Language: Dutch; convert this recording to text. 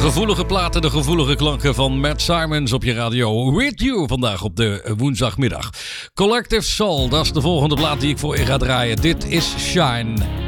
gevoelige platen, de gevoelige klanken van Matt Simons op je radio. With You vandaag op de woensdagmiddag. Collective Soul, dat is de volgende plaat die ik voor je ga draaien. Dit is Shine.